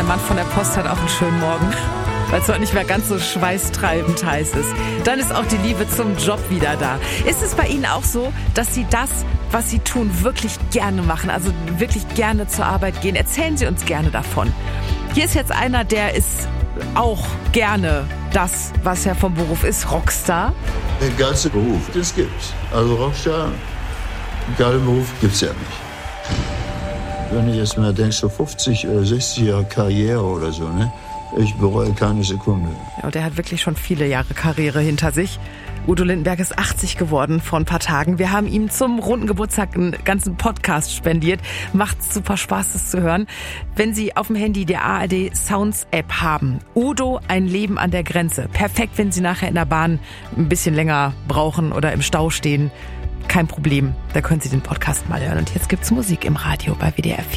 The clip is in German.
der Mann von der Post hat auch einen schönen Morgen, weil es heute nicht mehr ganz so schweißtreibend heiß ist. Dann ist auch die Liebe zum Job wieder da. Ist es bei Ihnen auch so, dass Sie das, was Sie tun, wirklich gerne machen, also wirklich gerne zur Arbeit gehen? Erzählen Sie uns gerne davon. Hier ist jetzt einer, der ist auch gerne das, was er vom Beruf ist, Rockstar. Der geilste Beruf, das gibt's. Also Rockstar, geilen Beruf gibt's ja nicht. Wenn ich jetzt mal denke, so 50 oder 60 Jahre Karriere oder so, ne? Ich bereue keine Sekunde. Ja, und er hat wirklich schon viele Jahre Karriere hinter sich. Udo Lindenberg ist 80 geworden vor ein paar Tagen. Wir haben ihm zum runden Geburtstag einen ganzen Podcast spendiert. Macht super Spaß, das zu hören. Wenn Sie auf dem Handy die ARD Sounds App haben, Udo, ein Leben an der Grenze. Perfekt, wenn Sie nachher in der Bahn ein bisschen länger brauchen oder im Stau stehen. Kein Problem, da können Sie den Podcast mal hören. Und jetzt gibt's Musik im Radio bei WDR 4.